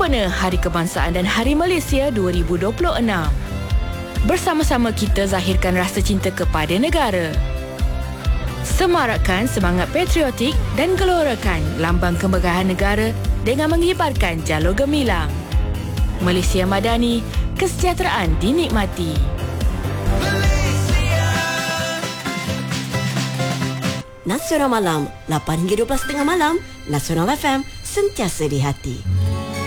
sempena Hari Kebangsaan dan Hari Malaysia 2026. Bersama-sama kita zahirkan rasa cinta kepada negara. Semarakkan semangat patriotik dan gelorakan lambang kemegahan negara dengan mengibarkan jalur gemilang. Malaysia Madani, kesejahteraan dinikmati. Nasional Malam, 8 hingga 12.30 malam. Nasional FM, sentiasa di hati.